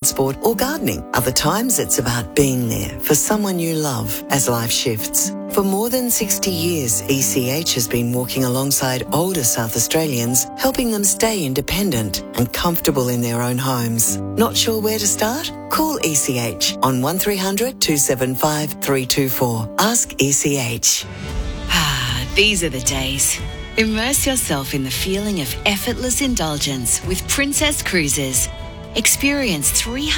transport or gardening. Other times it's about being there for someone you love as life shifts. For more than 60 years, ECH has been walking alongside older South Australians, helping them stay independent and comfortable in their own homes. Not sure where to start? Call ECH on 1300 275 324. Ask ECH. These are the days. Immerse yourself in the feeling of effortless indulgence with Princess Cruises. Experience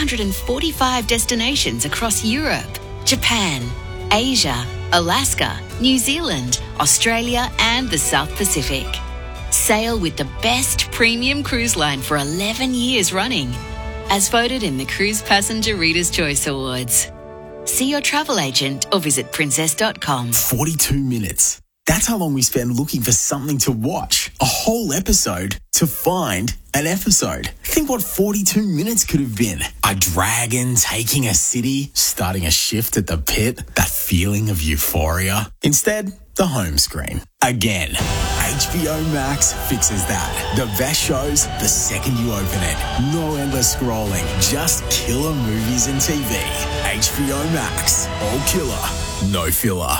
345 destinations across Europe, Japan, Asia, Alaska, New Zealand, Australia and the South Pacific. Sail with the best premium cruise line for 11 years running, as voted in the Cruise Passenger Reader's Choice Awards. See your travel agent or visit princess.com. 42 minutes. That's how long we spend looking for something to watch. A whole episode to find an episode. Think what 42 minutes could have been. A dragon taking a city, starting a shift at the pit, that feeling of euphoria. Instead, the home screen. Again. HBO Max fixes that. The best shows the second you open it. No endless scrolling, just killer movies and TV. HBO Max. All killer, no filler.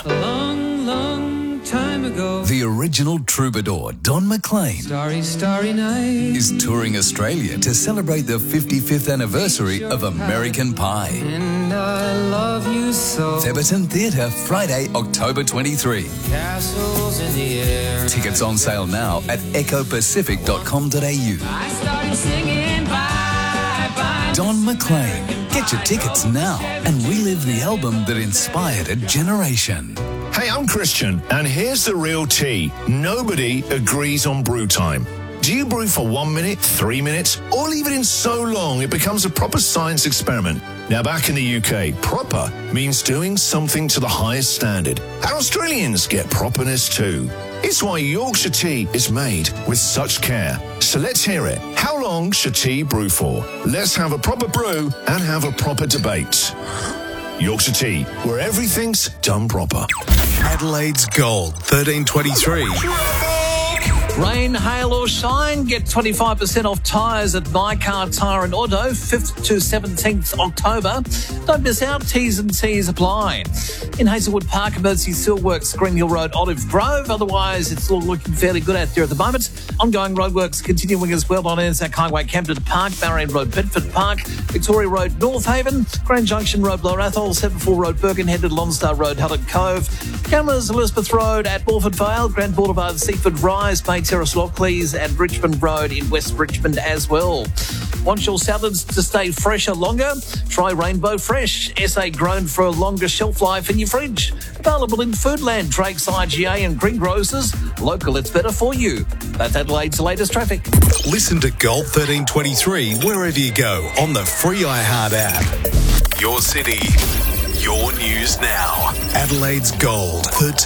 Long time ago, the original troubadour, Don McLean, starry night, is touring Australia to celebrate the 55th anniversary of American Pie. And I love you so. Theberton Theatre, Friday, October 23. Castles in the air. Tickets on sale now at ecopacific.com.au. I started singing bye, bye. Don McLean. Get your tickets now and relive the album that inspired a generation. Hey, I'm Christian, and here's the real tea. Nobody agrees on brew time. Do you brew for 1 minute, 3 minutes, or leave it in so long it becomes a proper science experiment? Now, back in the UK, proper means doing something to the highest standard. And Australians get properness too. It's why Yorkshire tea is made with such care. So let's hear it. How long should tea brew for? Let's have a proper brew and have a proper debate. Yorkshire Tea, where everything's done proper. Adelaide's Gold, 1323. Rain, hail or shine, get 25% off tyres at My Car Tyre and Auto, 5th to 17th October. Don't miss out, T's and C's apply. In Hazelwood Park, emergency steelworks, Green Hill Road, Olive Grove. Otherwise, it's all looking fairly good out there at the moment. Ongoing roadworks continuing as well on Anzac Highway, Camden Park, Marion Road, Bedford Park, Victoria Road, North Haven, Grand Junction Road, Lower Athol, 74 Road, Birkenhead, Lonsdale Road, Helen Cove, Cameras, Elizabeth Road at Morford Vale, Grand Boulevard, Seaford Rise, Bay Terrace, Lockleys and Richmond Road in West Richmond as well. Want your salads to stay fresher longer? Try Rainbow Fresh, SA grown for a longer shelf life in your fridge. Available in Foodland, Drake's, IGA and greengrocers. Local, it's better for you. That's Adelaide's latest traffic. Listen to Gold 1323 wherever you go on the free iHeart app. Your city, your news now. Adelaide's Gold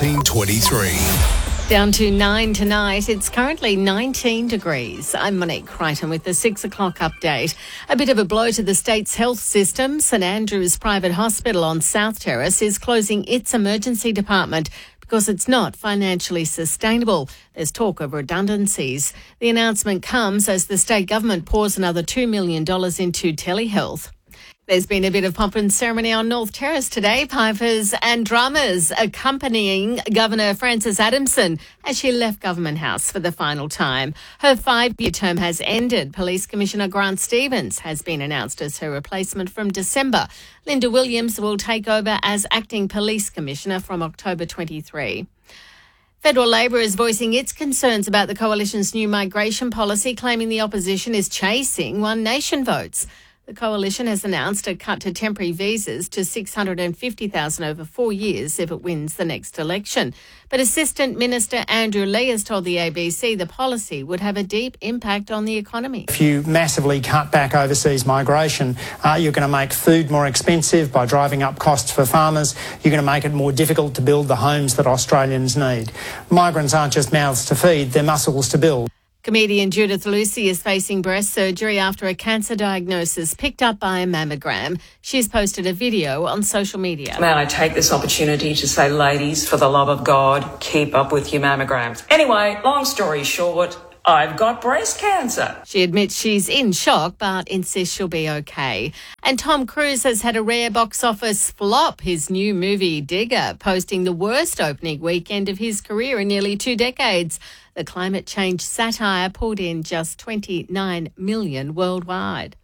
1323. Down to 9 tonight. It's currently 19 degrees. I'm Monique Crichton with the 6 o'clock update. A bit of a blow to the state's health system. St Andrew's Private Hospital on South Terrace is closing its emergency department because it's not financially sustainable. There's talk of redundancies. The announcement comes as the state government pours another $2 million into telehealth. There's been a bit of pomp and ceremony on North Terrace today. Pipers and drummers accompanying Governor Frances Adamson as she left Government House for the final time. Her 5-year term has ended. Police Commissioner Grant Stevens has been announced as her replacement from December. Linda Williams will take over as Acting Police Commissioner from October 23. Federal Labor is voicing its concerns about the Coalition's new migration policy, claiming the opposition is chasing One Nation votes. The Coalition has announced a cut to temporary visas to 650,000 over 4 years if it wins the next election. But Assistant Minister Andrew Lee has told the ABC the policy would have a deep impact on the economy. If you massively cut back overseas migration, you're going to make food more expensive by driving up costs for farmers. You're going to make it more difficult to build the homes that Australians need. Migrants aren't just mouths to feed, they're muscles to build. Comedian Judith Lucy is facing breast surgery after a cancer diagnosis picked up by a mammogram. She's posted a video on social media. May I take this opportunity to say, ladies, for the love of God, keep up with your mammograms. Anyway, long story short, I've got breast cancer. She admits she's in shock, but insists she'll be okay. And Tom Cruise has had a rare box office flop, his new movie Digger, posting the worst opening weekend of his career in nearly 2 decades. The climate change satire pulled in just $29 million worldwide.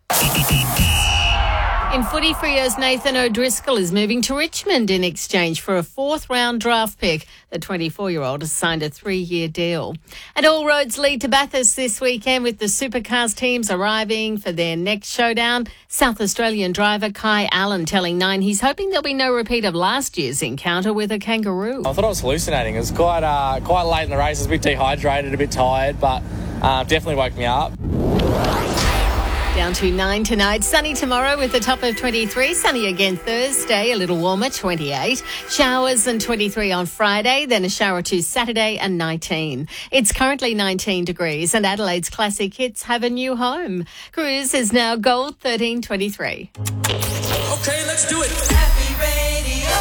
In footy, Freo's Nathan O'Driscoll is moving to Richmond in exchange for a 4th-round draft pick. The 24-year-old has signed a 3-year deal. And all roads lead to Bathurst this weekend with the Supercars teams arriving for their next showdown. South Australian driver Kai Allen telling Nine he's hoping there'll be no repeat of last year's encounter with a kangaroo. I thought I was hallucinating. It was quite late in the race. I was a bit dehydrated, a bit tired, but definitely woke me up. Down to 9 tonight, sunny tomorrow with a top of 23, sunny again Thursday, a little warmer, 28. Showers and 23 on Friday, then a shower or two Saturday and 19. It's currently 19 degrees and Adelaide's classic hits have a new home. Cruise is now Gold 1323. Okay, let's do it. Happy Radio.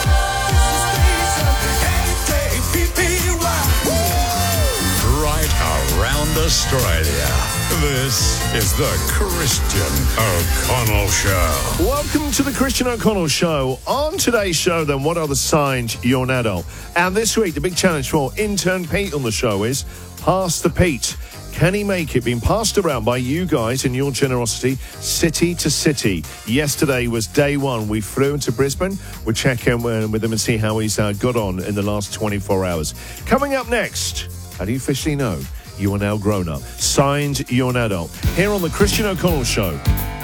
Right around Australia. This is the Christian O'Connell Show. Welcome to the Christian O'Connell Show. On today's show, then, what are the signs you're an adult? And this week, the big challenge for intern Pete on the show is Pastor Pete. Can he make it? Being passed around by you guys in your generosity, city to city. Yesterday was day one. We flew into Brisbane. We'll check in with him and see how he's got on in the last 24 hours. Coming up next, how do you officially know you are now grown up? Signed, you're an adult. Here on the Christian O'Connell Show.